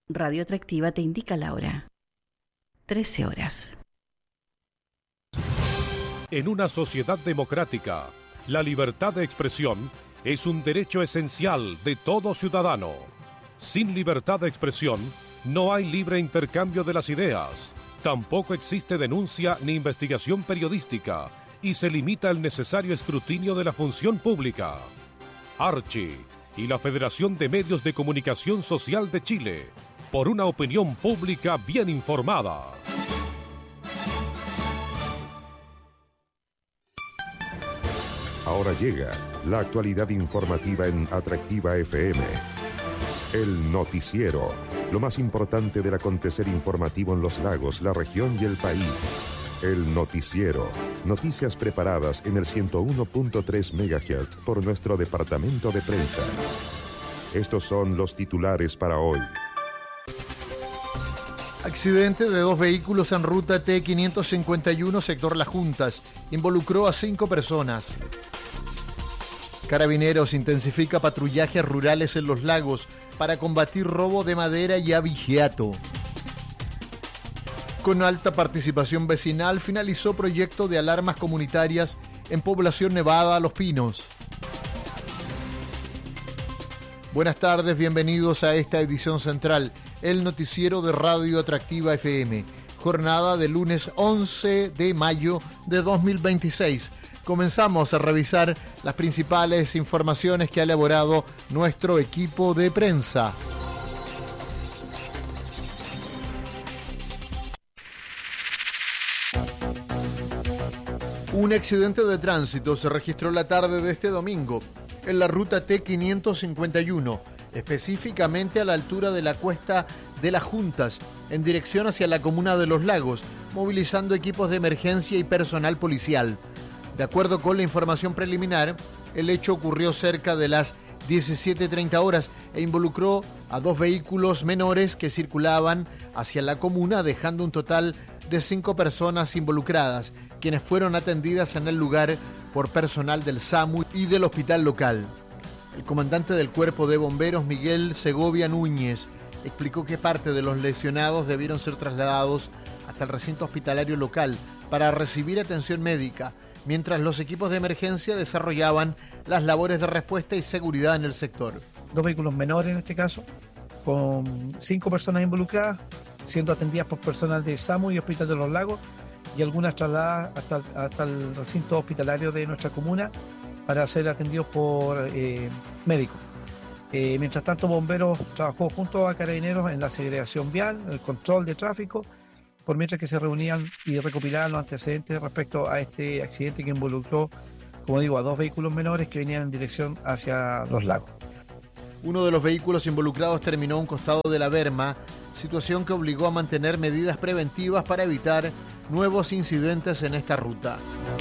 Radio Atractiva te indica la hora. 13 horas. En una sociedad democrática, la libertad de expresión es un derecho esencial de todo ciudadano. Sin libertad de expresión, no hay libre intercambio de las ideas. Tampoco existe denuncia ni investigación periodística y se limita el necesario escrutinio de la función pública. Archi y la Federación de Medios de Comunicación Social de Chile, por una opinión pública bien informada. Ahora llega la actualidad informativa en Atractiva FM. El noticiero, lo más importante del acontecer informativo en los lagos, la región y el país. El noticiero, noticias preparadas en el 101.3 MHz por nuestro departamento de prensa. Estos son los titulares para hoy. Accidente de 2 vehículos en ruta T551, sector Las Juntas. Involucró a 5 personas. Carabineros intensifica patrullajes rurales en los lagos para combatir robo de madera y abigeato. Con alta participación vecinal, finalizó proyecto de alarmas comunitarias en Población Nevada, Los Pinos. Buenas tardes, bienvenidos a esta edición central, el noticiero de Radio Atractiva FM. Jornada de lunes 11 de mayo de 2026. Comenzamos a revisar las principales informaciones que ha elaborado nuestro equipo de prensa. Un accidente de tránsito se registró la tarde de este domingo en la ruta T551, específicamente a la altura de la cuesta de Las Juntas, en dirección hacia la comuna de Los Lagos, movilizando equipos de emergencia y personal policial. De acuerdo con la información preliminar, el hecho ocurrió cerca de las 17:30 horas e involucró a 2 vehículos menores que circulaban hacia la comuna, dejando un total de 5 personas involucradas, quienes fueron atendidas en el lugar por personal del SAMU y del hospital local. El comandante del Cuerpo de Bomberos, Miguel Segovia Núñez, explicó que parte de los lesionados debieron ser trasladados hasta el recinto hospitalario local para recibir atención médica, mientras los equipos de emergencia desarrollaban las labores de respuesta y seguridad en el sector. 2 vehículos menores en este caso, con 5 personas involucradas, siendo atendidas por personal de SAMU y Hospital de los Lagos, y algunas trasladadas hasta el recinto hospitalario de nuestra comuna para ser atendidos por médicos. Mientras tanto, Bomberos trabajó junto a Carabineros en la segregación vial, el control de tráfico, por mientras que se reunían y recopilaban los antecedentes respecto a este accidente que involucró, como digo, a 2 vehículos menores que venían en dirección hacia Los Lagos. Uno de los vehículos involucrados terminó a un costado de la berma, situación que obligó a mantener medidas preventivas para evitar nuevos incidentes en esta ruta.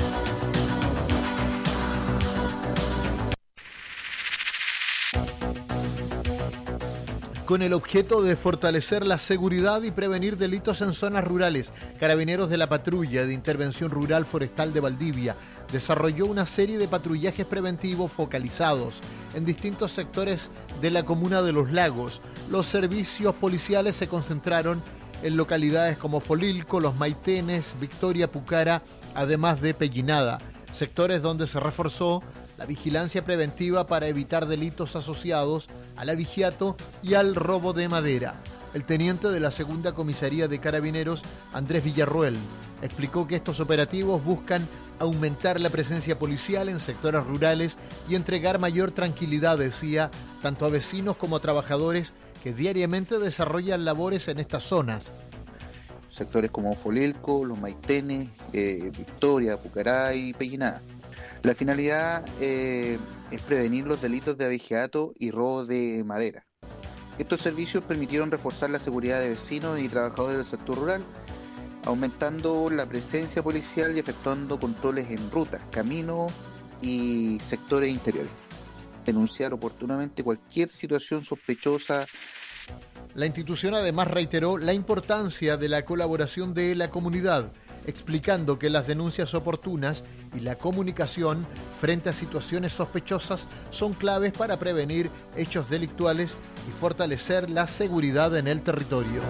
Con el objeto de fortalecer la seguridad y prevenir delitos en zonas rurales, Carabineros de la Patrulla de Intervención Rural Forestal de Valdivia desarrolló una serie de patrullajes preventivos focalizados en distintos sectores de la comuna de Los Lagos. Los servicios policiales se concentraron en localidades como Folilco, Los Maitenes, Victoria, Pucara, además de Pellinada, sectores donde se reforzó la vigilancia preventiva para evitar delitos asociados al abigeato y al robo de madera. El teniente de la Segunda Comisaría de Carabineros, Andrés Villarroel, explicó que estos operativos buscan aumentar la presencia policial en sectores rurales y entregar mayor tranquilidad, decía, tanto a vecinos como a trabajadores que diariamente desarrollan labores en estas zonas. Sectores como Folilco, Los Maitenes, Victoria, Pucará y Pellinada. La finalidad es prevenir los delitos de abigeato y robo de madera. Estos servicios permitieron reforzar la seguridad de vecinos y trabajadores del sector rural, aumentando la presencia policial y efectuando controles en rutas, caminos y sectores interiores. Denunciar oportunamente cualquier situación sospechosa. La institución además reiteró la importancia de la colaboración de la comunidad. explicando que las denuncias oportunas y la comunicación frente a situaciones sospechosas son claves para prevenir hechos delictuales y fortalecer la seguridad en el territorio.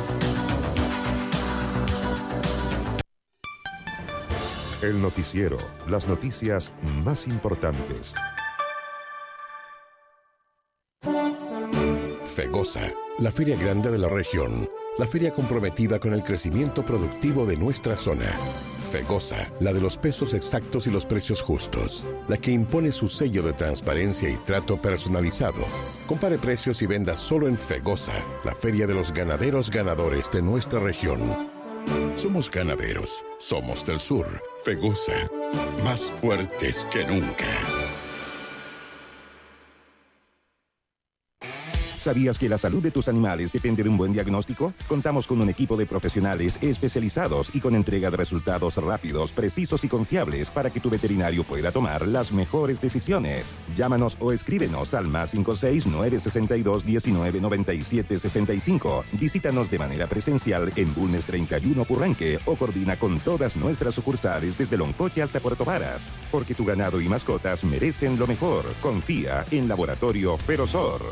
El noticiero, las noticias más importantes. FEGOSA, la feria grande de la región, la feria comprometida con el crecimiento productivo de nuestra zona. FEGOSA, la de los pesos exactos y los precios justos, la que impone su sello de transparencia y trato personalizado. Compare precios y venda solo en FEGOSA, la feria de los ganaderos ganadores de nuestra región. Somos ganaderos, somos del sur. FEGOSA, más fuertes que nunca. ¿Sabías que la salud de tus animales depende de un buen diagnóstico? Contamos con un equipo de profesionales especializados y con entrega de resultados rápidos, precisos y confiables para que tu veterinario pueda tomar las mejores decisiones. Llámanos o escríbenos al +56 962 19 97 65. Visítanos de manera presencial en Bulnes 31 Purranque o coordina con todas nuestras sucursales desde Loncoche hasta Puerto Varas. Porque tu ganado y mascotas merecen lo mejor. Confía en Laboratorio Ferozor.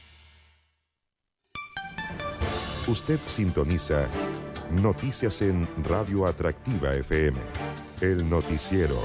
Usted sintoniza Noticias en Radio Atractiva FM, el noticiero.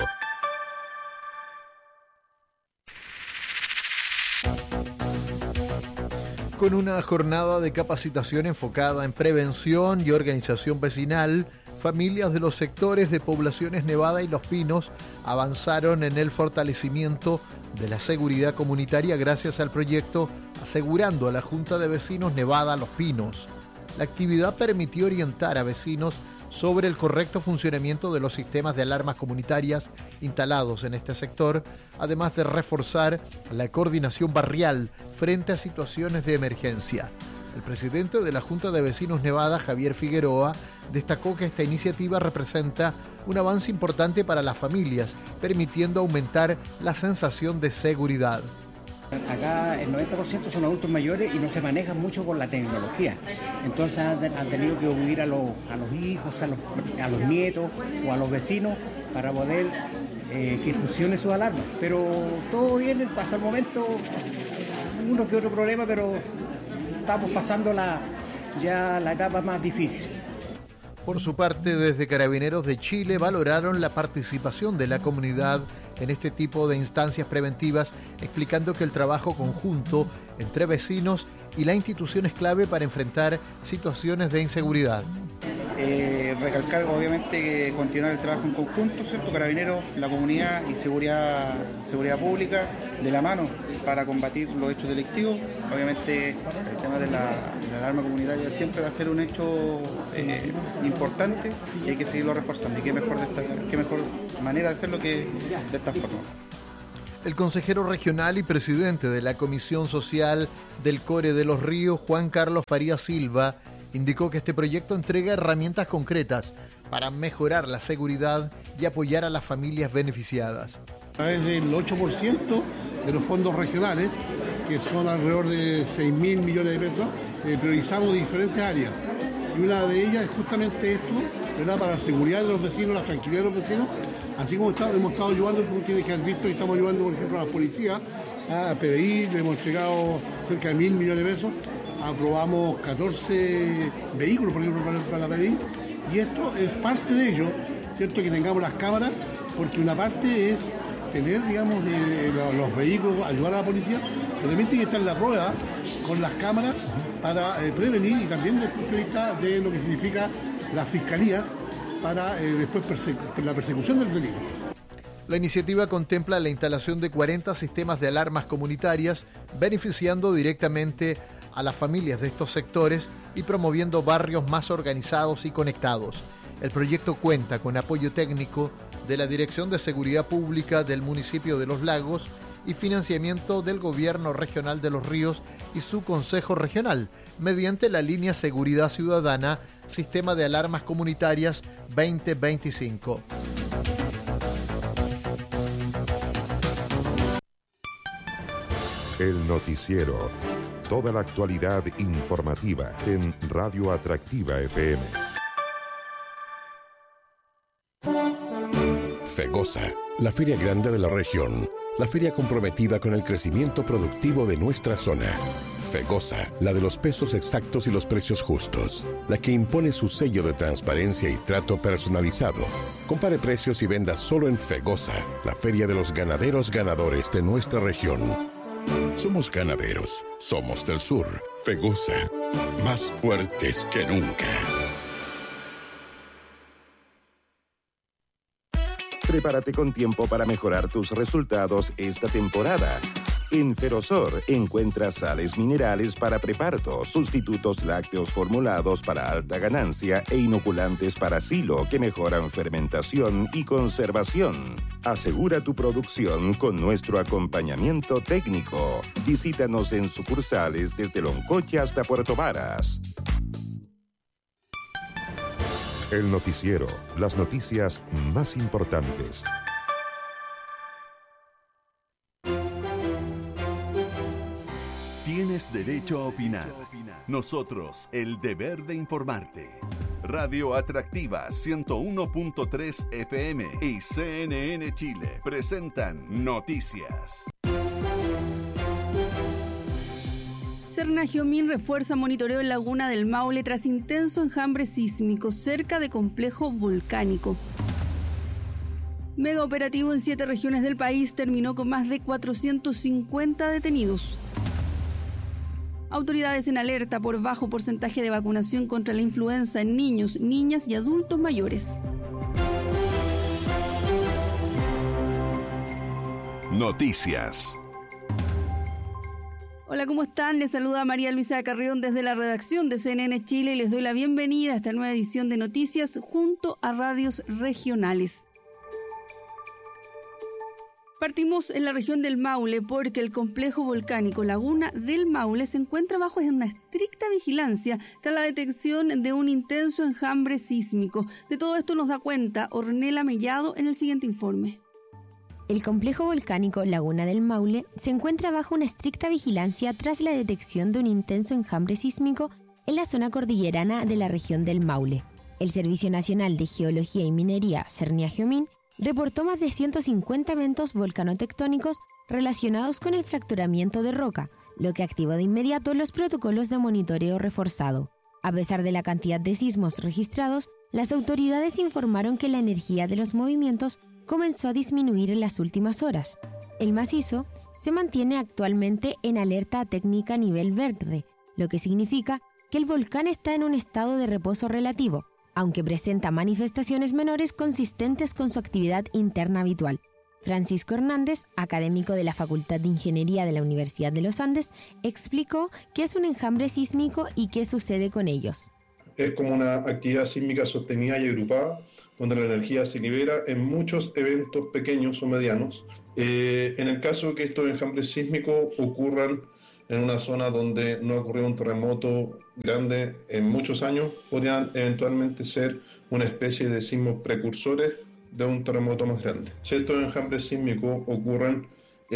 Con una jornada de capacitación enfocada en prevención y organización vecinal, familias de los sectores de poblaciones Nevada y Los Pinos avanzaron en el fortalecimiento de la seguridad comunitaria gracias al proyecto Asegurando a la Junta de Vecinos Nevada Los Pinos. La actividad permitió orientar a vecinos sobre el correcto funcionamiento de los sistemas de alarmas comunitarias instalados en este sector, además de reforzar la coordinación barrial frente a situaciones de emergencia. El presidente de la Junta de Vecinos Nevada, Javier Figueroa, destacó que esta iniciativa representa un avance importante para las familias, permitiendo aumentar la sensación de seguridad. Acá el 90% son adultos mayores y no se manejan mucho con la tecnología. Entonces han tenido que acudir a los hijos, a los nietos o a los vecinos para poder que funcione su alarma. Pero todo bien hasta el momento, uno que otro problema, pero estamos pasando ya la etapa más difícil. Por su parte, desde Carabineros de Chile valoraron la participación de la comunidad en este tipo de instancias preventivas, explicando que el trabajo conjunto entre vecinos y la institución es clave para enfrentar situaciones de inseguridad. Recalcar obviamente continuar el trabajo en conjunto, ¿cierto? Carabineros, la comunidad y seguridad pública de la mano para combatir los hechos delictivos. Obviamente el tema de la alarma comunitaria siempre va a ser un hecho importante y hay que seguirlo reforzando. Y qué mejor manera de hacerlo que de esta forma. El consejero regional y presidente de la Comisión Social del Core de los Ríos, Juan Carlos Farías Silva, indicó que este proyecto entrega herramientas concretas para mejorar la seguridad y apoyar a las familias beneficiadas. A través del 8% de los fondos regionales, que son alrededor de 6.000 millones de pesos, priorizamos diferentes áreas. Y una de ellas es justamente esto, ¿verdad? Para la seguridad de los vecinos, la tranquilidad de los vecinos, así como hemos estado ayudando, como ustedes han visto, y estamos ayudando, por ejemplo, a la policía, a PDI, le hemos entregado cerca de 1.000 millones de pesos. Aprobamos 14 vehículos, por ejemplo, para la PDI, y esto es parte de ello, ¿cierto? Que tengamos las cámaras, porque una parte es tener, digamos, los vehículos, ayudar a la policía, pero también tiene que estar la prueba con las cámaras para prevenir y también desde el punto de vista de lo que significa las fiscalías para después la persecución del delito. La iniciativa contempla la instalación de 40 sistemas de alarmas comunitarias, beneficiando directamente a las familias de estos sectores y promoviendo barrios más organizados y conectados. El proyecto cuenta con apoyo técnico de la Dirección de Seguridad Pública del municipio de Los Lagos y financiamiento del Gobierno Regional de Los Ríos y su Consejo Regional, mediante la línea Seguridad Ciudadana, Sistema de Alarmas Comunitarias 2025. El noticiero. Toda la actualidad informativa en Radio Atractiva FM. Fegosa, la feria grande de la región, la feria comprometida con el crecimiento productivo de nuestra zona. Fegosa, la de los pesos exactos y los precios justos, la que impone su sello de transparencia y trato personalizado. Compare precios y venda solo en Fegosa, la feria de los ganaderos ganadores de nuestra región. Somos ganaderos, somos del sur. Fegosa, más fuertes que nunca. Prepárate con tiempo para mejorar tus resultados esta temporada. En Ferosor encuentras sales minerales para preparto, sustitutos lácteos formulados para alta ganancia e inoculantes para silo que mejoran fermentación y conservación. Asegura tu producción con nuestro acompañamiento técnico. Visítanos en sucursales desde Loncoche hasta Puerto Varas. El noticiero, las noticias más importantes. Tienes derecho a opinar. Nosotros, el deber de informarte. Radio Atractiva 101.3 FM y CNN Chile presentan Noticias. Cernagiomín refuerza monitoreo en Laguna del Maule tras intenso enjambre sísmico cerca de complejo volcánico. Mega operativo en 7 regiones del país terminó con más de 450 detenidos. Autoridades en alerta por bajo porcentaje de vacunación contra la influenza en niños, niñas y adultos mayores. Noticias. Hola, ¿cómo están? Les saluda María Luisa Carrión desde la redacción de CNN Chile y les doy la bienvenida a esta nueva edición de Noticias junto a radios regionales. Partimos en la región del Maule porque el complejo volcánico Laguna del Maule se encuentra bajo una estricta vigilancia tras la detección de un intenso enjambre sísmico. De todo esto nos da cuenta Ornella Mellado en el siguiente informe. El complejo volcánico Laguna del Maule se encuentra bajo una estricta vigilancia tras la detección de un intenso enjambre sísmico en la zona cordillerana de la región del Maule. El Servicio Nacional de Geología y Minería, Cernagiomín, reportó más de 150 eventos volcanotectónicos relacionados con el fracturamiento de roca, lo que activó de inmediato los protocolos de monitoreo reforzado. A pesar de la cantidad de sismos registrados, las autoridades informaron que la energía de los movimientos comenzó a disminuir en las últimas horas. El macizo se mantiene actualmente en alerta técnica nivel verde, lo que significa que el volcán está en un estado de reposo relativo, aunque presenta manifestaciones menores consistentes con su actividad interna habitual. Francisco Hernández, académico de la Facultad de Ingeniería de la Universidad de los Andes, explicó qué es un enjambre sísmico y qué sucede con ellos. Es como una actividad sísmica sostenida y agrupada, donde la energía se libera en muchos eventos pequeños o medianos. En el caso de que estos enjambres sísmicos ocurran en una zona donde no ha ocurrido un terremoto grande en muchos años, podrían eventualmente ser una especie de sismos precursores de un terremoto más grande. Si estos enjambres sísmicos ocurren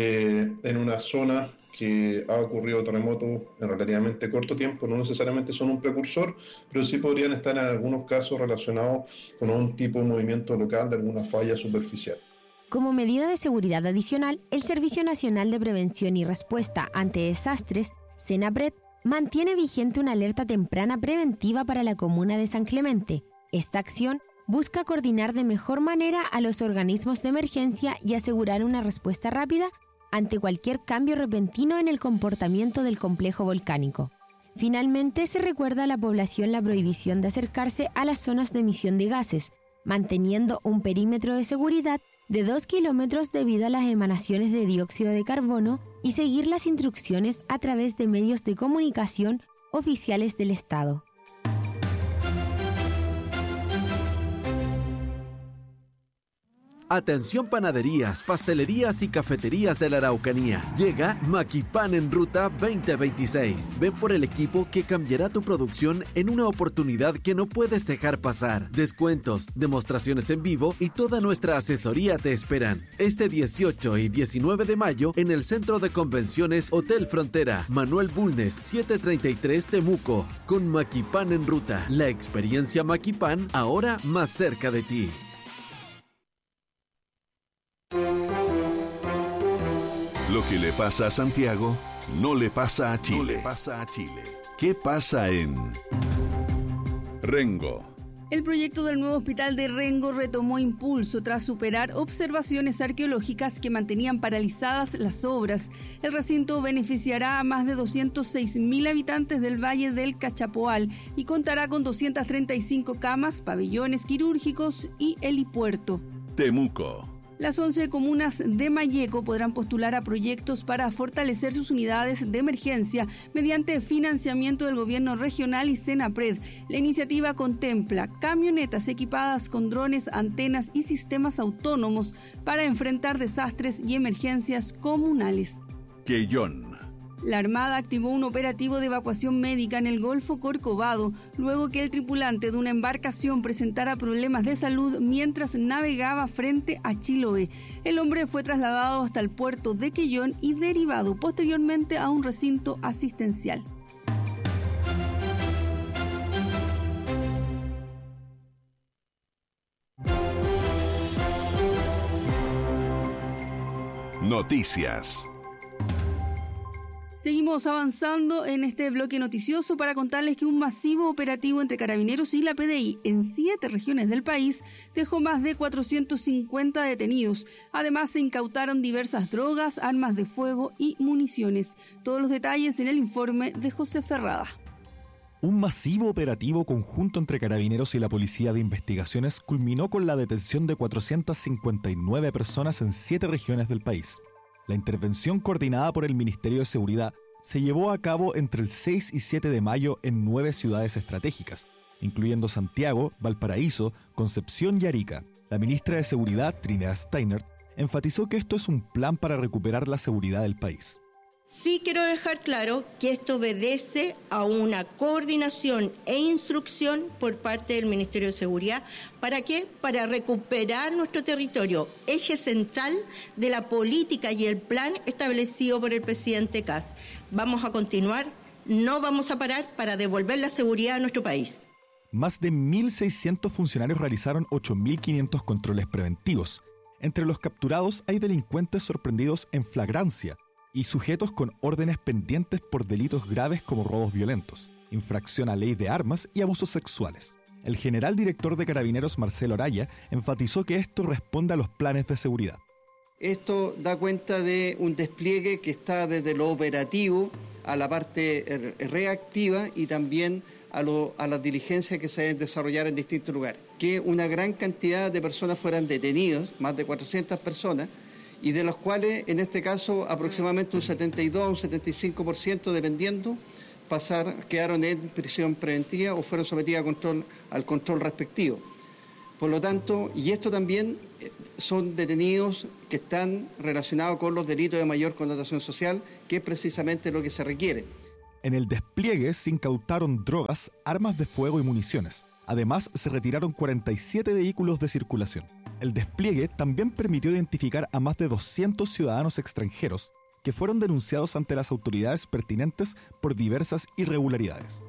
en una zona que ha ocurrido terremotos en relativamente corto tiempo, no necesariamente son un precursor, pero sí podrían estar en algunos casos relacionados con un tipo de movimiento local de alguna falla superficial. Como medida de seguridad adicional, el Servicio Nacional de Prevención y Respuesta ante Desastres, SENAPRED, mantiene vigente una alerta temprana preventiva para la comuna de San Clemente. Esta acción busca coordinar de mejor manera a los organismos de emergencia y asegurar una respuesta rápida ante cualquier cambio repentino en el comportamiento del complejo volcánico. Finalmente, se recuerda a la población la prohibición de acercarse a las zonas de emisión de gases, manteniendo un perímetro de seguridad de 2 kilómetros debido a las emanaciones de dióxido de carbono y seguir las instrucciones a través de medios de comunicación oficiales del Estado. Atención panaderías, pastelerías y cafeterías de la Araucanía. Llega Maquipan en Ruta 2026. Ven por el equipo que cambiará tu producción en una oportunidad que no puedes dejar pasar. Descuentos, demostraciones en vivo y toda nuestra asesoría te esperan. Este 18 y 19 de mayo en el Centro de Convenciones Hotel Frontera, Manuel Bulnes, 733 Temuco. Con Maquipan en Ruta, la experiencia Maquipan ahora más cerca de ti. Lo que le pasa a Santiago no le pasa a Chile. ¿Qué pasa en Rengo? El proyecto del nuevo hospital de Rengo retomó impulso tras superar observaciones arqueológicas que mantenían paralizadas las obras. El recinto beneficiará a más de 206.000 habitantes del Valle del Cachapoal y contará con 235 camas, pabellones quirúrgicos y helipuerto. Temuco. Las 11 comunas de Malleco podrán postular a proyectos para fortalecer sus unidades de emergencia mediante financiamiento del gobierno regional y Senapred. La iniciativa contempla camionetas equipadas con drones, antenas y sistemas autónomos para enfrentar desastres y emergencias comunales. Quellón. La Armada activó un operativo de evacuación médica en el Golfo Corcovado, luego que el tripulante de una embarcación presentara problemas de salud mientras navegaba frente a Chiloé. El hombre fue trasladado hasta el puerto de Quellón y derivado posteriormente a un recinto asistencial. Noticias. Seguimos avanzando en este bloque noticioso para contarles que un masivo operativo entre Carabineros y la PDI en 7 regiones del país dejó más de 450 detenidos. Además, se incautaron diversas drogas, armas de fuego y municiones. Todos los detalles en el informe de José Ferrada. Un masivo operativo conjunto entre Carabineros y la Policía de Investigaciones culminó con la detención de 459 personas en 7 regiones del país. La intervención coordinada por el Ministerio de Seguridad se llevó a cabo entre el 6 y 7 de mayo en 9 ciudades estratégicas, incluyendo Santiago, Valparaíso, Concepción y Arica. La ministra de Seguridad, Trinidad Steiner, enfatizó que esto es un plan para recuperar la seguridad del país. Sí quiero dejar claro que esto obedece a una coordinación e instrucción por parte del Ministerio de Seguridad. ¿Para qué? Para recuperar nuestro territorio, eje central de la política y el plan establecido por el presidente Kast. Vamos a continuar, no vamos a parar para devolver la seguridad a nuestro país. Más de 1.600 funcionarios realizaron 8.500 controles preventivos. Entre los capturados hay delincuentes sorprendidos en flagrancia y sujetos con órdenes pendientes por delitos graves como robos violentos, infracción a ley de armas y abusos sexuales. El general director de Carabineros, Marcelo Araya, enfatizó que esto responde a los planes de seguridad. Esto da cuenta de un despliegue que está desde lo operativo a la parte reactiva y también a las diligencias que se deben desarrollar en distintos lugares. Que una gran cantidad de personas fueran detenidas, más de 400 personas, y de los cuales, en este caso, aproximadamente un 72 a un 75%, dependiendo, quedaron en prisión preventiva o fueron sometidas al control respectivo. Por lo tanto, y esto también son detenidos que están relacionados con los delitos de mayor connotación social, que es precisamente lo que se requiere. En el despliegue se incautaron drogas, armas de fuego y municiones. Además, se retiraron 47 vehículos de circulación. El despliegue también permitió identificar a más de 200 ciudadanos extranjeros que fueron denunciados ante las autoridades pertinentes por diversas irregularidades.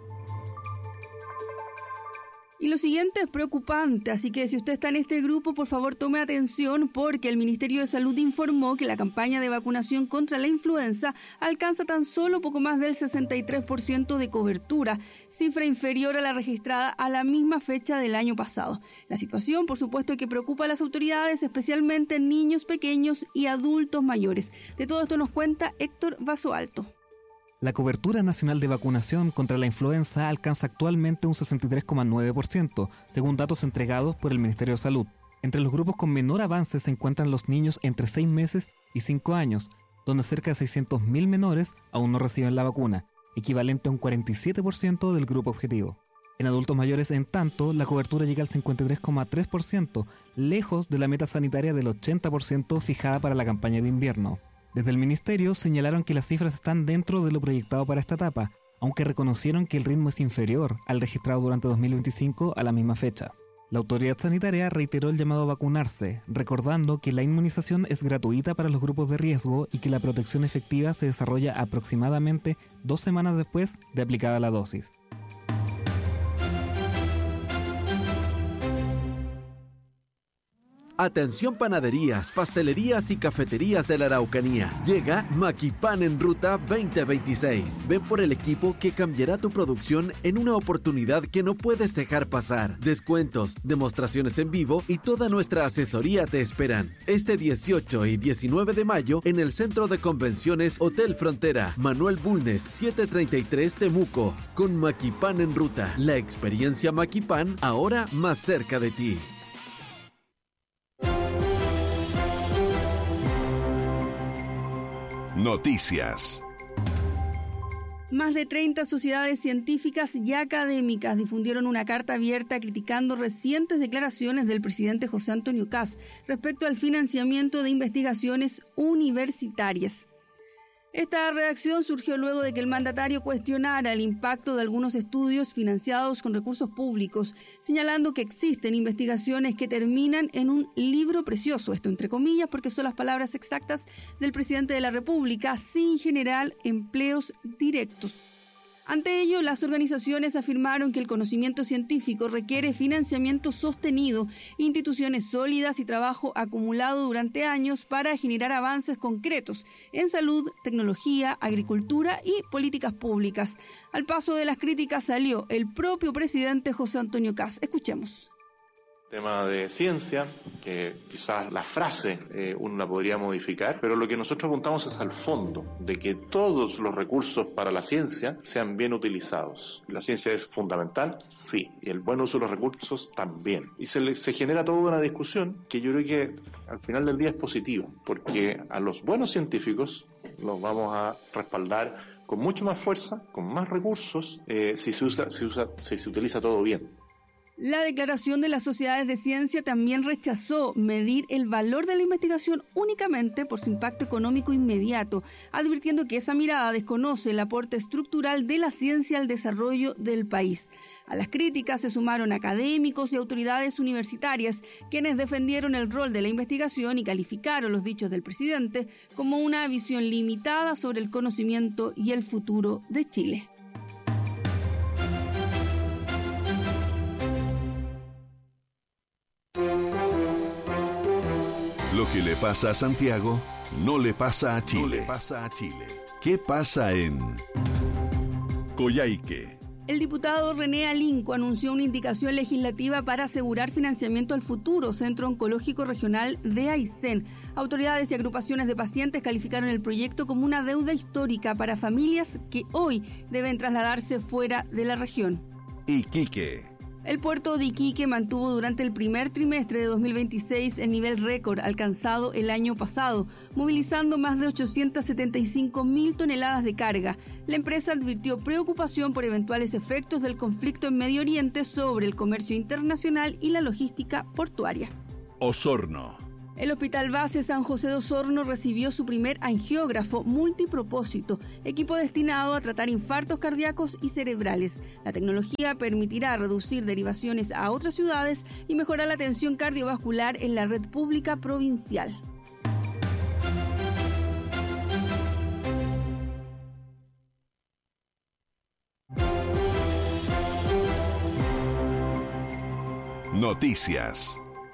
Y lo siguiente es preocupante, así que si usted está en este grupo, por favor tome atención porque el Ministerio de Salud informó que la campaña de vacunación contra la influenza alcanza tan solo poco más del 63% de cobertura, cifra inferior a la registrada a la misma fecha del año pasado. La situación, por supuesto, que preocupa a las autoridades, especialmente niños pequeños y adultos mayores. De todo esto nos cuenta Héctor Vasoalto. La cobertura nacional de vacunación contra la influenza alcanza actualmente un 63,9%, según datos entregados por el Ministerio de Salud. Entre los grupos con menor avance se encuentran los niños entre 6 meses y 5 años, donde cerca de 600.000 menores aún no reciben la vacuna, equivalente a un 47% del grupo objetivo. En adultos mayores, en tanto, la cobertura llega al 53,3%, lejos de la meta sanitaria del 80% fijada para la campaña de invierno. Desde el Ministerio señalaron que las cifras están dentro de lo proyectado para esta etapa, aunque reconocieron que el ritmo es inferior al registrado durante 2025 a la misma fecha. La autoridad sanitaria reiteró el llamado a vacunarse, recordando que la inmunización es gratuita para los grupos de riesgo y que la protección efectiva se desarrolla aproximadamente 2 semanas después de aplicada la dosis. Atención panaderías, pastelerías y cafeterías de la Araucanía. Llega Maquipan en Ruta 2026. Ven por el equipo que cambiará tu producción en una oportunidad que no puedes dejar pasar. Descuentos, demostraciones en vivo y toda nuestra asesoría te esperan. Este 18 y 19 de mayo en el Centro de Convenciones Hotel Frontera, Manuel Bulnes, 733 Temuco. Con Maquipan en Ruta, la experiencia Maquipan ahora más cerca de ti. Noticias. Más de 30 sociedades científicas y académicas difundieron una carta abierta criticando recientes declaraciones del presidente José Antonio Kast respecto al financiamiento de investigaciones universitarias. Esta reacción surgió luego de que el mandatario cuestionara el impacto de algunos estudios financiados con recursos públicos, señalando que existen investigaciones que terminan en un libro precioso, esto entre comillas porque son las palabras exactas del presidente de la República, sin generar empleos directos. Ante ello, las organizaciones afirmaron que el conocimiento científico requiere financiamiento sostenido, instituciones sólidas y trabajo acumulado durante años para generar avances concretos en salud, tecnología, agricultura y políticas públicas. Al paso de las críticas salió el propio presidente José Antonio Kast. Escuchemos. Tema de ciencia, que quizás la frase uno la podría modificar, pero lo que nosotros apuntamos es al fondo, de que todos los recursos para la ciencia sean bien utilizados. La ciencia es fundamental, sí, y el buen uso de los recursos también. Y se genera toda una discusión que yo creo que al final del día es positiva, porque a los buenos científicos los vamos a respaldar con mucho más fuerza, con más recursos, si se utiliza todo bien. La declaración de las sociedades de ciencia también rechazó medir el valor de la investigación únicamente por su impacto económico inmediato, advirtiendo que esa mirada desconoce el aporte estructural de la ciencia al desarrollo del país. A las críticas se sumaron académicos y autoridades universitarias, quienes defendieron el rol de la investigación y calificaron los dichos del presidente como una visión limitada sobre el conocimiento y el futuro de Chile. Lo que le pasa a Santiago no le pasa a Chile. ¿Qué pasa en Coyhaique? El diputado René Alinco anunció una indicación legislativa para asegurar financiamiento al futuro Centro Oncológico Regional de Aysén. Autoridades y agrupaciones de pacientes calificaron el proyecto como una deuda histórica para familias que hoy deben trasladarse fuera de la región. Iquique. El puerto de Iquique mantuvo durante el primer trimestre de 2026 el nivel récord alcanzado el año pasado, movilizando más de 875.000 toneladas de carga. La empresa advirtió preocupación por eventuales efectos del conflicto en Medio Oriente sobre el comercio internacional y la logística portuaria. Osorno. El Hospital Base San José de Osorno recibió su primer angiógrafo multipropósito, equipo destinado a tratar infartos cardíacos y cerebrales. La tecnología permitirá reducir derivaciones a otras ciudades y mejorar la atención cardiovascular en la red pública provincial. Noticias.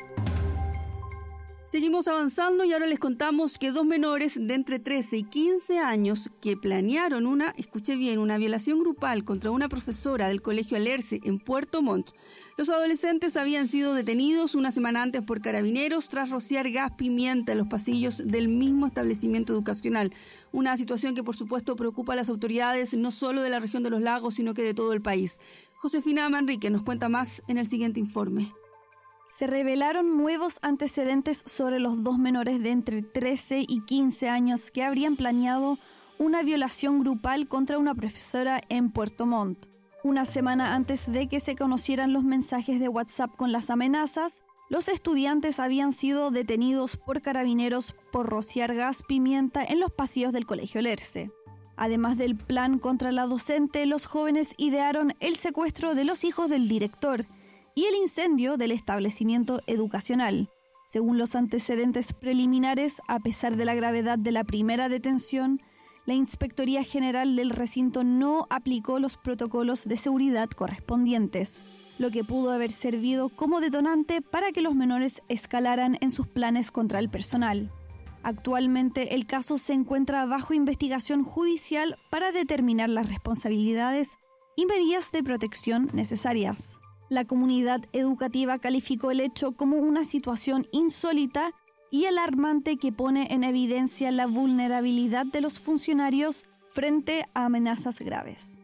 Seguimos avanzando y ahora les contamos que 2 menores de entre 13 y 15 años que planearon una violación grupal contra una profesora del Colegio Alerce en Puerto Montt. Los adolescentes habían sido detenidos una semana antes por carabineros tras rociar gas pimienta en los pasillos del mismo establecimiento educacional. Una situación que por supuesto preocupa a las autoridades no solo de la región de los lagos, sino que de todo el país. Josefina Manrique nos cuenta más en el siguiente informe. Se revelaron nuevos antecedentes sobre los 2 menores de entre 13 y 15 años que habrían planeado una violación grupal contra una profesora en Puerto Montt. Una semana antes de que se conocieran los mensajes de WhatsApp con las amenazas, los estudiantes habían sido detenidos por carabineros por rociar gas pimienta en los pasillos del Colegio Alerce. Además del plan contra la docente, los jóvenes idearon el secuestro de los hijos del director y el incendio del establecimiento educacional. Según los antecedentes preliminares, a pesar de la gravedad de la primera detención, la Inspectoría General del recinto no aplicó los protocolos de seguridad correspondientes. lo que pudo haber servido como detonante para que los menores escalaran en sus planes contra el personal. Actualmente el caso se encuentra bajo investigación judicial para determinar las responsabilidades y medidas de protección necesarias. La comunidad educativa calificó el hecho como una situación insólita y alarmante que pone en evidencia la vulnerabilidad de los funcionarios frente a amenazas graves.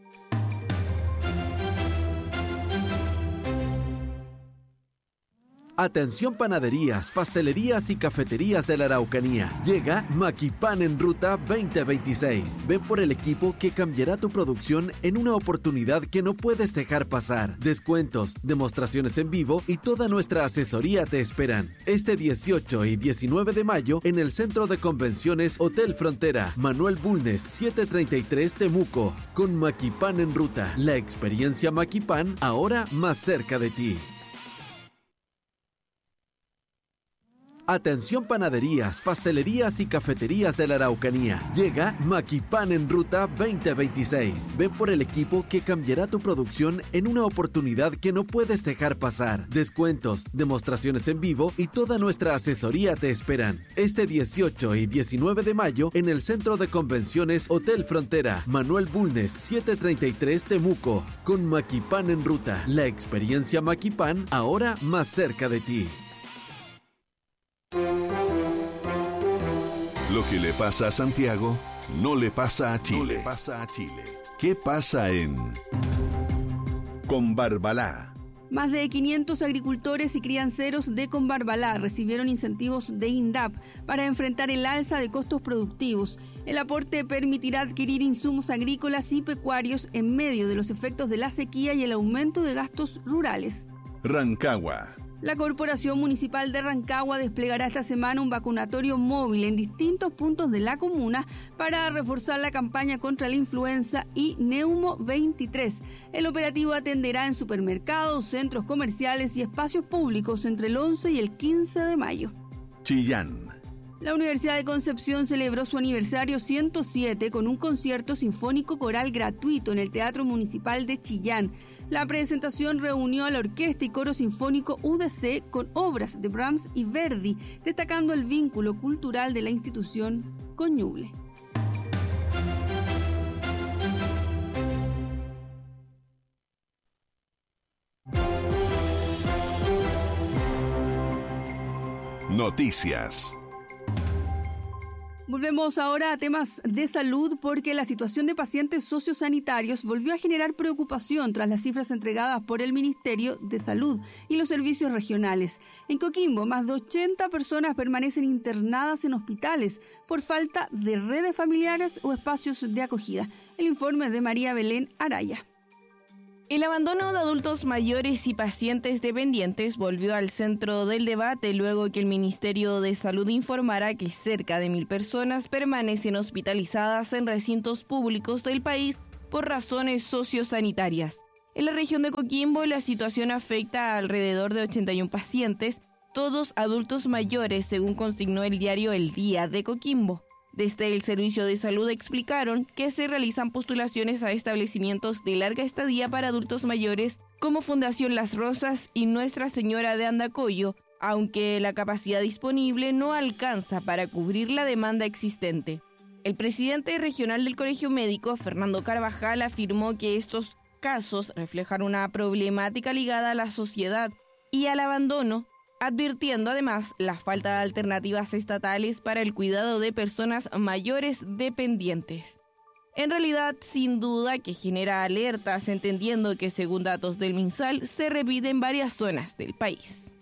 Atención panaderías, pastelerías y cafeterías de la Araucanía. Llega Maquipan en Ruta 2026. Ven por el equipo que cambiará tu producción en una oportunidad que no puedes dejar pasar. Descuentos, demostraciones en vivo y toda nuestra asesoría te esperan. Este 18 y 19 de mayo en el Centro de Convenciones Hotel Frontera, Manuel Bulnes, 733 Temuco. Con Maquipan en Ruta, la experiencia Maquipan ahora más cerca de ti. Atención panaderías, pastelerías y cafeterías de la Araucanía. Llega Maquipan en Ruta 2026. Ven por el equipo que cambiará tu producción en una oportunidad que no puedes dejar pasar. Descuentos, demostraciones en vivo y toda nuestra asesoría te esperan. Este 18 y 19 de mayo en el Centro de Convenciones Hotel Frontera, Manuel Bulnes, 733 Temuco. Con Maquipan en Ruta, la experiencia Maquipan ahora más cerca de ti. Lo que le pasa a Santiago no le pasa a Chile. ¿Qué pasa en Combarbalá? Más de 500 agricultores y crianceros de Combarbalá recibieron incentivos de INDAP para enfrentar el alza de costos productivos. El aporte permitirá adquirir insumos agrícolas y pecuarios en medio de los efectos de la sequía y el aumento de gastos rurales. Rancagua. La Corporación Municipal de Rancagua desplegará esta semana un vacunatorio móvil en distintos puntos de la comuna para reforzar la campaña contra la influenza y Neumo 23. El operativo atenderá en supermercados, centros comerciales y espacios públicos entre el 11 y el 15 de mayo. Chillán. La Universidad de Concepción celebró su aniversario 107 con un concierto sinfónico coral gratuito en el Teatro Municipal de Chillán. La presentación reunió a la Orquesta y Coro Sinfónico UDC con obras de Brahms y Verdi, destacando el vínculo cultural de la institución con Ñuble. Noticias. Volvemos ahora a temas de salud porque la situación de pacientes sociosanitarios volvió a generar preocupación tras las cifras entregadas por el Ministerio de Salud y los servicios regionales. En Coquimbo, más de 80 personas permanecen internadas en hospitales por falta de redes familiares o espacios de acogida. El informe es de María Belén Araya. El abandono de adultos mayores y pacientes dependientes volvió al centro del debate luego que el Ministerio de Salud informara que cerca de 1.000 personas permanecen hospitalizadas en recintos públicos del país por razones sociosanitarias. En la región de Coquimbo, la situación afecta a alrededor de 81 pacientes, todos adultos mayores, según consignó el diario El Día de Coquimbo. Desde el Servicio de Salud explicaron que se realizan postulaciones a establecimientos de larga estadía para adultos mayores como Fundación Las Rosas y Nuestra Señora de Andacollo, aunque la capacidad disponible no alcanza para cubrir la demanda existente. El presidente regional del Colegio Médico, Fernando Carvajal, afirmó que estos casos reflejan una problemática ligada a la sociedad y al abandono, advirtiendo además la falta de alternativas estatales para el cuidado de personas mayores dependientes. En realidad, sin duda que genera alertas, entendiendo que según datos del MinSal se repite en varias zonas del país.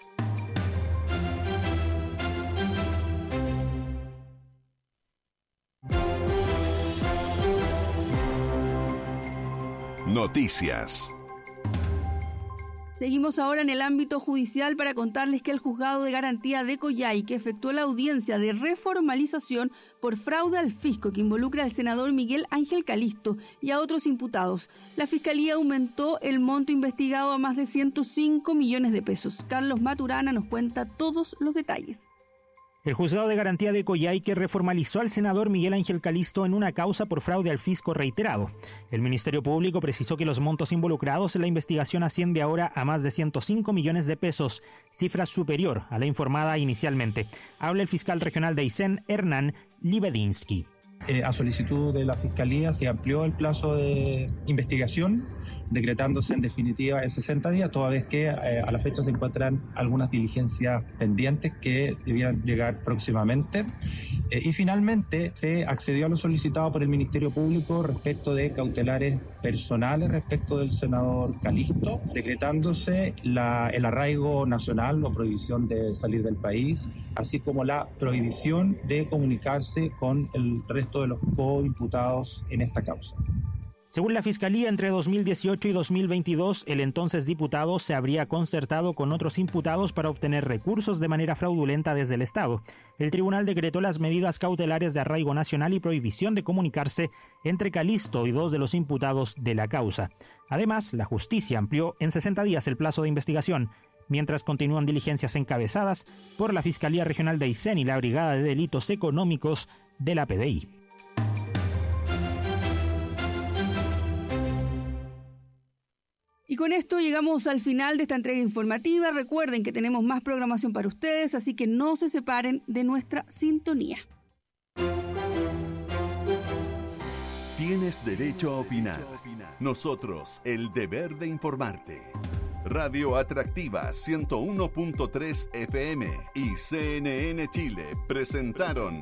Noticias. Seguimos ahora en el ámbito judicial para contarles que el Juzgado de Garantía de Coyhaique efectuó la audiencia de reformalización por fraude al fisco que involucra al senador Miguel Ángel Calisto y a otros imputados. La Fiscalía aumentó el monto investigado a más de 105 millones de pesos. Carlos Maturana nos cuenta todos los detalles. El juzgado de garantía de Coyhaique reformalizó al senador Miguel Ángel Calisto en una causa por fraude al fisco reiterado. El Ministerio Público precisó que los montos involucrados en la investigación asciende ahora a más de 105 millones de pesos, cifra superior a la informada inicialmente. Habla el fiscal regional de Aysén, Hernán Libedinsky. A solicitud de la Fiscalía se amplió el plazo de investigación, decretándose en definitiva en 60 días, toda vez que a la fecha se encuentran algunas diligencias pendientes que debían llegar próximamente. Y finalmente se accedió a lo solicitado por el Ministerio Público respecto de cautelares personales respecto del senador Calisto, decretándose el arraigo nacional o prohibición de salir del país, así como la prohibición de comunicarse con el resto de los coimputados en esta causa. Según la Fiscalía, entre 2018 y 2022, el entonces diputado se habría concertado con otros imputados para obtener recursos de manera fraudulenta desde el Estado. El tribunal decretó las medidas cautelares de arraigo nacional y prohibición de comunicarse entre Calisto y 2 de los imputados de la causa. Además, la justicia amplió en 60 días el plazo de investigación, mientras continúan diligencias encabezadas por la Fiscalía Regional de Aysén y la Brigada de Delitos Económicos de la PDI. Y con esto llegamos al final de esta entrega informativa. Recuerden que tenemos más programación para ustedes, así que no se separen de nuestra sintonía. Tienes derecho a opinar. Nosotros, el deber de informarte. Radio Atractiva 101.3 FM y CNN Chile presentaron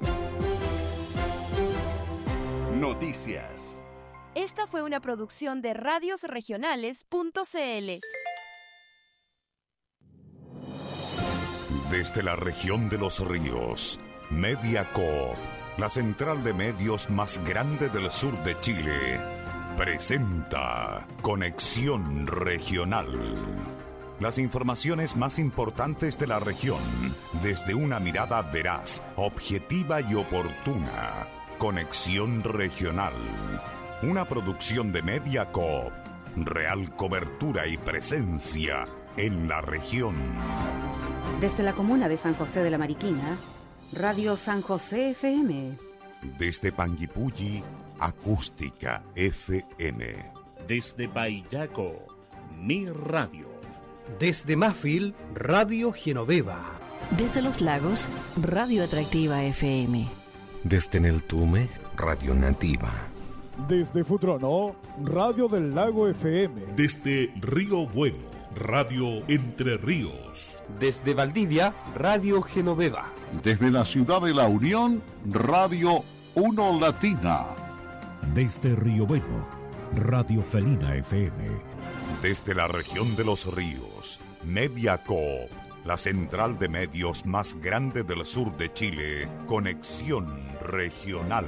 Noticias. Esta fue una producción de radiosregionales.cl. Desde la región de los ríos, Media Coop, la central de medios más grande del sur de Chile, presenta Conexión Regional. Las informaciones más importantes de la región, desde una mirada veraz, objetiva y oportuna. Conexión Regional. Una producción de Media Coop. Real cobertura y presencia en la región. Desde la comuna de San José de la Mariquina, Radio San José FM. Desde Panguipulli, Acústica FM. Desde Payaco, Mi Radio. Desde Mafil, Radio Genoveva. Desde Los Lagos, Radio Atractiva FM. Desde Neltume, Radio Nativa. Desde Futrono, Radio del Lago FM. Desde Río Bueno, Radio Entre Ríos. Desde Valdivia, Radio Genoveva. Desde la ciudad de La Unión, Radio Uno Latina. Desde Río Bueno, Radio Felina FM. Desde la región de los ríos, Media Coop, la central de medios más grande del sur de Chile, Conexión Regional.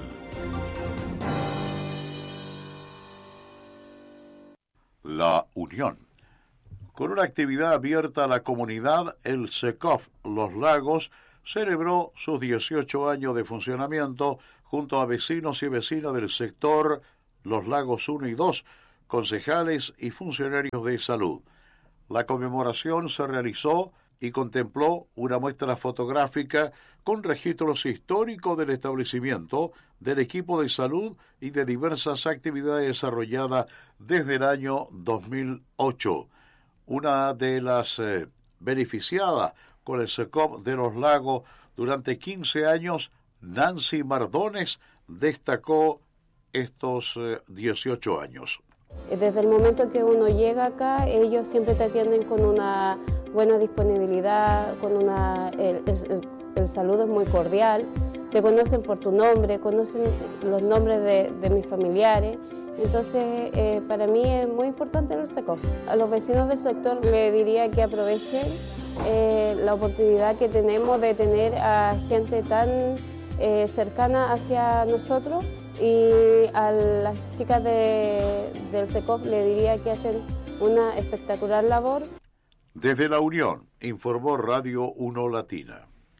La Unión. Con una actividad abierta a la comunidad, el SECOF Los Lagos celebró sus 18 años de funcionamiento junto a vecinos y vecinas del sector Los Lagos 1 y 2, concejales y funcionarios de salud. La conmemoración se realizó y contempló una muestra fotográfica con registros históricos del establecimiento, del equipo de salud y de diversas actividades desarrolladas desde el año 2008. Una de las beneficiadas con el SECOF de Los Lagos durante 15 años, Nancy Mardones, destacó estos 18 años. Desde el momento que uno llega acá, ellos siempre te atienden con una buena disponibilidad, el saludo es muy cordial, te conocen por tu nombre, conocen los nombres de mis familiares. Entonces, para mí es muy importante el SECOF. A los vecinos del sector le diría que aprovechen la oportunidad que tenemos de tener a gente tan cercana hacia nosotros, y a las chicas del SECOF le diría que hacen una espectacular labor. Desde La Unión, informó Radio 1 Latina.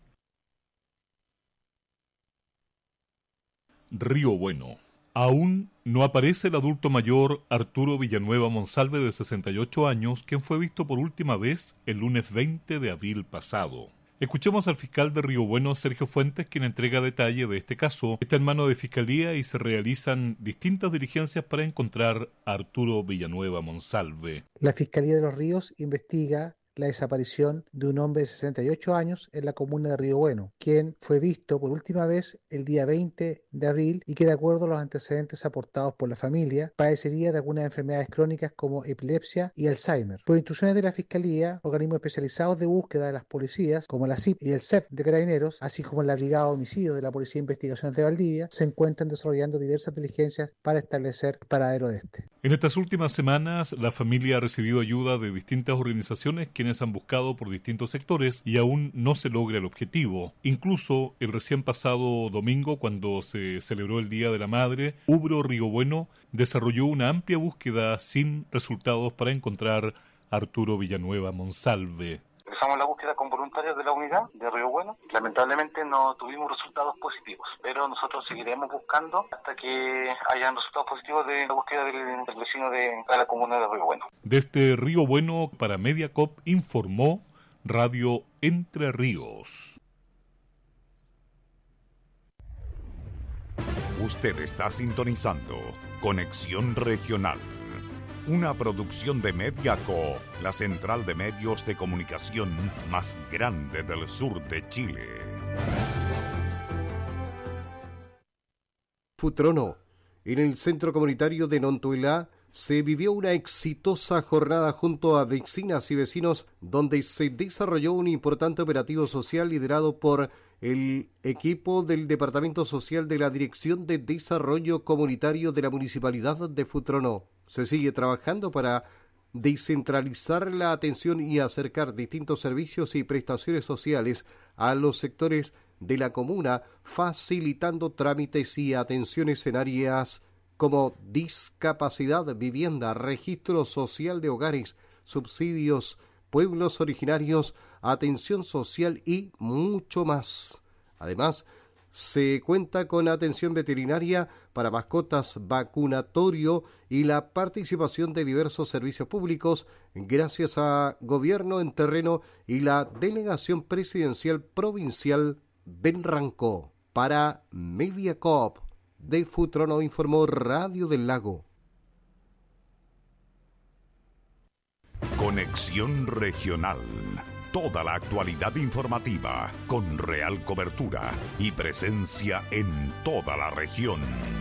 Río Bueno. Aún no aparece el adulto mayor Arturo Villanueva Monsalve, de 68 años, quien fue visto por última vez el lunes 20 de abril pasado. Escuchemos al fiscal de Río Bueno, Sergio Fuentes, quien entrega detalle de este caso. Está en manos de Fiscalía y se realizan distintas diligencias para encontrar a Arturo Villanueva Monsalve. La Fiscalía de Los Ríos investiga la desaparición de un hombre de 68 años en la comuna de Río Bueno, quien fue visto por última vez el día 20 de abril y que, de acuerdo a los antecedentes aportados por la familia, padecería de algunas enfermedades crónicas como epilepsia y Alzheimer. Por instrucciones de la Fiscalía, organismos especializados de búsqueda de las policías, como la CIP y el CEP de Carabineros, así como la Brigada de Homicidio de la Policía de Investigaciones de Valdivia, se encuentran desarrollando diversas diligencias para establecer el paradero de este. En estas últimas semanas, la familia ha recibido ayuda de distintas organizaciones quienes han buscado por distintos sectores y aún no se logra el objetivo. Incluso el recién pasado domingo, cuando se celebró el Día de la Madre, Ubro Río Bueno desarrolló una amplia búsqueda sin resultados para encontrar a Arturo Villanueva Monsalve. Empezamos la búsqueda con voluntarios de la unidad de Río Bueno. Lamentablemente no tuvimos resultados positivos, pero nosotros seguiremos buscando hasta que hayan resultados positivos de la búsqueda del vecino de la comuna de Río Bueno. Desde Río Bueno para Mediacop informó Radio Entre Ríos. Usted está sintonizando Conexión Regional, una producción de Mediaco, la central de medios de comunicación más grande del sur de Chile. Futrono. En el centro comunitario de Nontuelá se vivió una exitosa jornada junto a vecinas y vecinos donde se desarrolló un importante operativo social liderado por el equipo del Departamento Social de la Dirección de Desarrollo Comunitario de la Municipalidad de Futrono. Se sigue trabajando para descentralizar la atención y acercar distintos servicios y prestaciones sociales a los sectores de la comuna, facilitando trámites y atenciones en áreas como discapacidad, vivienda, registro social de hogares, subsidios, pueblos originarios, atención social y mucho más. Además, se cuenta con atención veterinaria para mascotas, vacunatorio y la participación de diversos servicios públicos gracias a Gobierno en Terreno y la Delegación Presidencial Provincial del Rancó. Para Mediacorp de Futrono informó Radio del Lago. Conexión Regional. Toda la actualidad informativa con real cobertura y presencia en toda la región.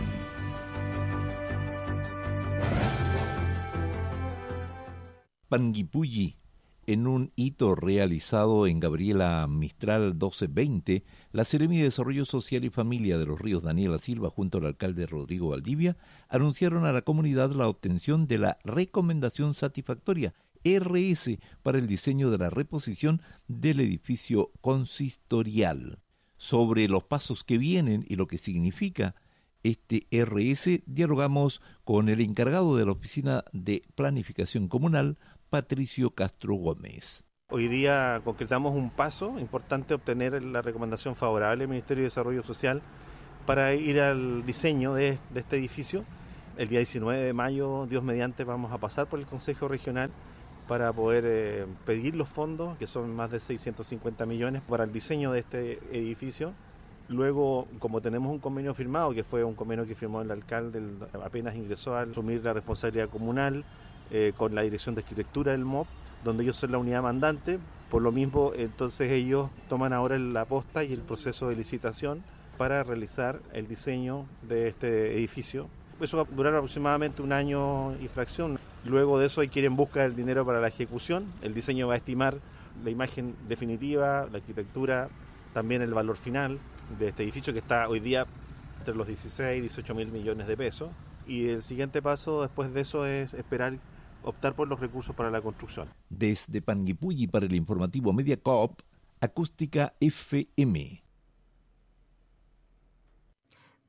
Panguipulli. En un hito realizado en Gabriela Mistral 1220, la Seremi de Desarrollo Social y Familia de Los Ríos, Daniela Silva, junto al alcalde Rodrigo Valdivia, anunciaron a la comunidad la obtención de la recomendación satisfactoria RS para el diseño de la reposición del edificio consistorial. Sobre los pasos que vienen y lo que significa este RS, dialogamos con el encargado de la Oficina de Planificación Comunal, Patricio Castro Gómez. Hoy día concretamos un paso importante, obtener la recomendación favorable del Ministerio de Desarrollo Social para ir al diseño de este edificio. El día 19 de mayo, Dios mediante, vamos a pasar por el Consejo Regional para poder pedir los fondos, que son más de 650 millones, para el diseño de este edificio. Luego, como tenemos un convenio firmado, que fue un convenio que firmó el alcalde apenas ingresó a asumir la responsabilidad comunal, con la Dirección de Arquitectura del MOP, donde ellos son la unidad mandante. Por lo mismo, entonces ellos toman ahora la posta y el proceso de licitación para realizar el diseño de este edificio. Eso va a durar aproximadamente un año y fracción. Luego de eso hay que ir en busca del dinero para la ejecución. El diseño va a estimar la imagen definitiva, la arquitectura, también el valor final de este edificio, que está hoy día entre los 16 y 18 mil millones de pesos. Y el siguiente paso después de eso es optar por los recursos para la construcción. Desde Panguipulli para el informativo Mediacorp, Acústica FM.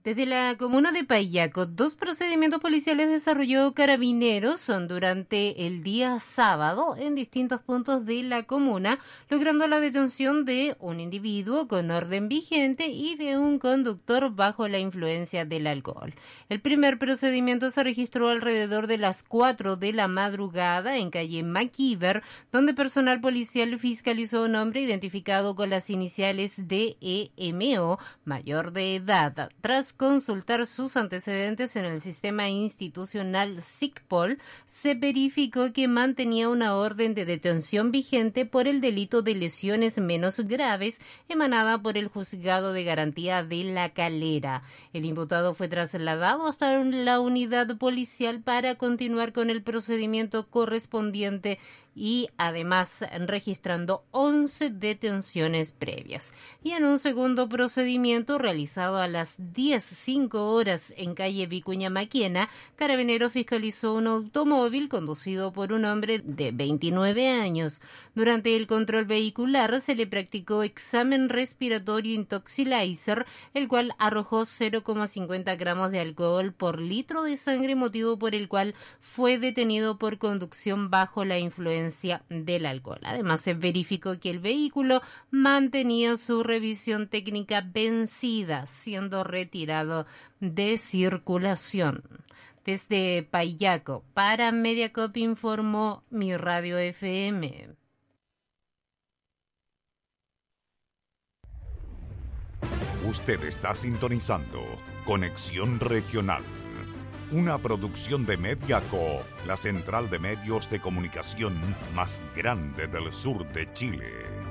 Desde la comuna de Paillaco, 2 procedimientos policiales desarrolló Carabineros durante el día sábado en distintos puntos de la comuna, logrando la detención de un individuo con orden vigente y de un conductor bajo la influencia del alcohol. El primer procedimiento se registró alrededor de las 4 de la madrugada en calle MacIver, donde personal policial fiscalizó a un hombre identificado con las iniciales de EMO, mayor de edad. Tras consultar sus antecedentes en el sistema institucional SICPOL, se verificó que mantenía una orden de detención vigente por el delito de lesiones menos graves emanada por el Juzgado de Garantía de La Calera. El imputado fue trasladado hasta la unidad policial para continuar con el procedimiento correspondiente y además registrando 11 detenciones previas. Y en un segundo procedimiento realizado a las 10:05 horas en calle Vicuña Maquena, Carabineros fiscalizó un automóvil conducido por un hombre de 29 años. Durante el control vehicular se le practicó examen respiratorio Intoxilizer, el cual arrojó 0,50 gramos de alcohol por litro de sangre, motivo por el cual fue detenido por conducción bajo la influencia del alcohol. Además, se verificó que el vehículo mantenía su revisión técnica vencida, siendo retirado de circulación. Desde Paillaco, para Mediacop informó Mi Radio FM. Usted está sintonizando Conexión Regional, una producción de Mediaco, la central de medios de comunicación más grande del sur de Chile.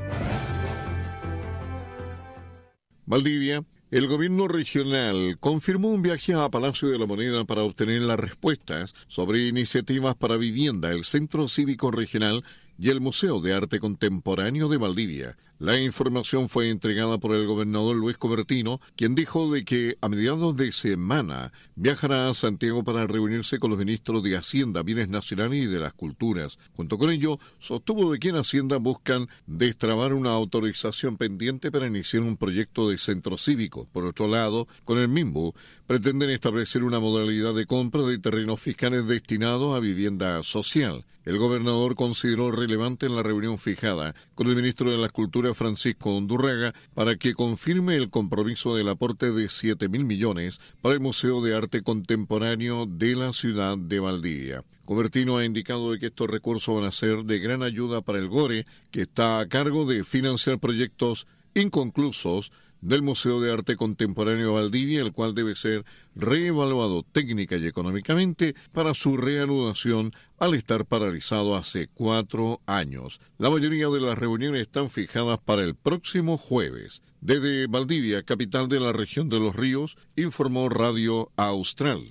Valdivia, el gobierno regional confirmó un viaje a Palacio de la Moneda para obtener las respuestas sobre iniciativas para vivienda, el Centro Cívico Regional y el Museo de Arte Contemporáneo de Valdivia. La información fue entregada por el gobernador Luis Cobertino, quien dijo de que a mediados de semana viajará a Santiago para reunirse con los ministros de Hacienda, Bienes Nacionales y de las Culturas. Junto con ello, sostuvo de que en Hacienda buscan destrabar una autorización pendiente para iniciar un proyecto de centro cívico. Por otro lado, con el MIMBU, pretenden establecer una modalidad de compra de terrenos fiscales destinados a vivienda social. El gobernador consideró relevante en la reunión fijada con el ministro de las Culturas, Francisco Undurraga, para que confirme el compromiso del aporte de 7.000 millones para el Museo de Arte Contemporáneo de la ciudad de Valdivia. Cobertino ha indicado de que estos recursos van a ser de gran ayuda para el GORE, que está a cargo de financiar proyectos inconclusos del Museo de Arte Contemporáneo de Valdivia, el cual debe ser reevaluado técnica y económicamente para su reanudación al estar paralizado hace 4 años. La mayoría de las reuniones están fijadas para el próximo jueves. Desde Valdivia, capital de la región de Los Ríos, informó Radio Austral.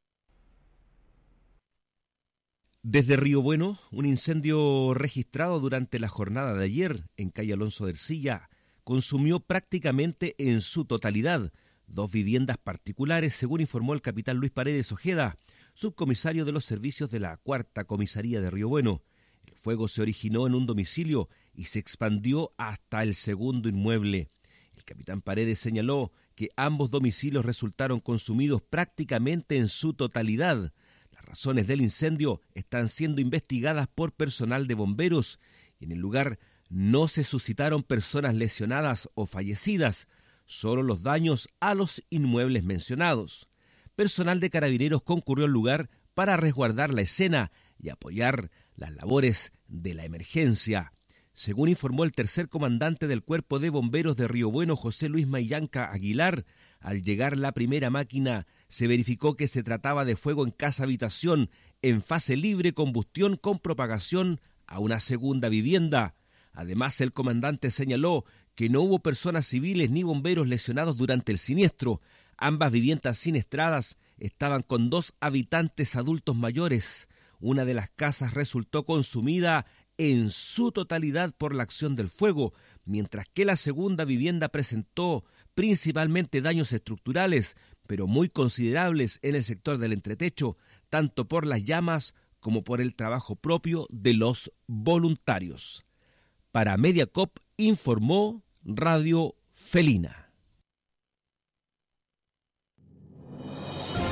Desde Río Bueno, un incendio registrado durante la jornada de ayer en calle Alonso de Ercilla consumió prácticamente en su totalidad 2 viviendas particulares, según informó el capitán Luis Paredes Ojeda, subcomisario de los servicios de la 4ª Comisaría de Río Bueno. El fuego se originó en un domicilio y se expandió hasta el segundo inmueble. El capitán Paredes señaló que ambos domicilios resultaron consumidos prácticamente en su totalidad. Las razones del incendio están siendo investigadas por personal de bomberos y en el lugar no se suscitaron personas lesionadas o fallecidas, solo los daños a los inmuebles mencionados. Personal de Carabineros concurrió al lugar para resguardar la escena y apoyar las labores de la emergencia. Según informó el tercer comandante del Cuerpo de Bomberos de Río Bueno, José Luis Maillanca Aguilar, al llegar la primera máquina se verificó que se trataba de fuego en casa-habitación en fase libre combustión con propagación a una segunda vivienda. Además, el comandante señaló que no hubo personas civiles ni bomberos lesionados durante el siniestro. Ambas viviendas siniestradas estaban con 2 habitantes adultos mayores. Una de las casas resultó consumida en su totalidad por la acción del fuego, mientras que la segunda vivienda presentó principalmente daños estructurales, pero muy considerables en el sector del entretecho, tanto por las llamas como por el trabajo propio de los voluntarios. Para Mediacop informó Radio Felina.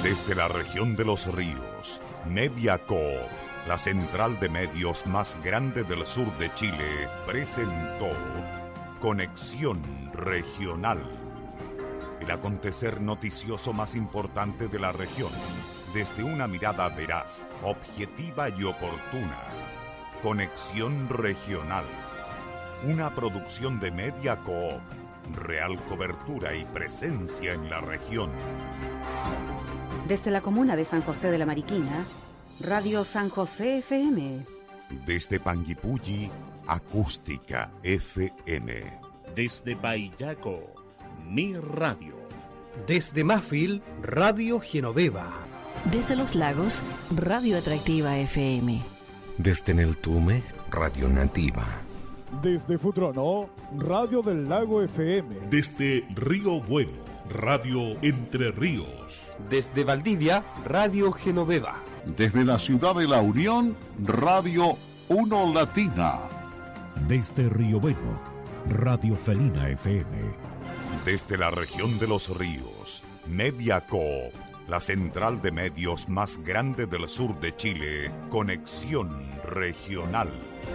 Desde la región de los ríos, Mediacoop, la central de medios más grande del sur de Chile, presentó Conexión Regional, el acontecer noticioso más importante de la región, desde una mirada veraz, objetiva y oportuna. Conexión Regional, una producción de Mediacoop, real cobertura y presencia en la región. Desde la comuna de San José de la Mariquina, Radio San José FM. Desde Panguipulli, Acústica FM. Desde Paillaco, Mi Radio. Desde Mafil, Radio Genoveva. Desde Los Lagos, Radio Atractiva FM. Desde Neltume, Radio Nativa. Desde Futrono, Radio del Lago FM. Desde Río Bueno, Radio Entre Ríos. Desde Valdivia, Radio Genoveva. Desde la ciudad de La Unión, Radio 1 Latina. Desde Río Bueno, Radio Felina FM. Desde la región de los ríos, Mediacoop, la central de medios más grande del sur de Chile, Conexión Regional.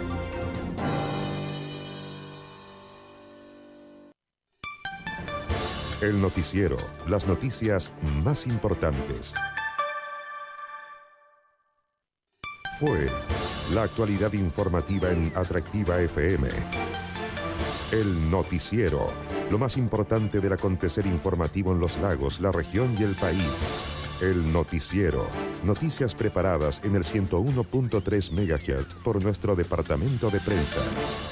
El noticiero, las noticias más importantes. Fue la actualidad informativa en Atractiva FM. El noticiero, lo más importante del acontecer informativo en los lagos, la región y el país. El noticiero, noticias preparadas en el 101.3 MHz por nuestro departamento de prensa.